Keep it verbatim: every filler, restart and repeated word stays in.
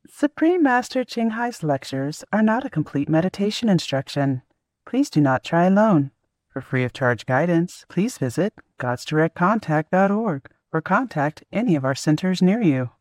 Supreme Master Ching Hai's lectures are not a complete meditation instruction. Please do not try alone. For free of charge guidance, please visit gods direct contact dot org or contact any of our centers near you.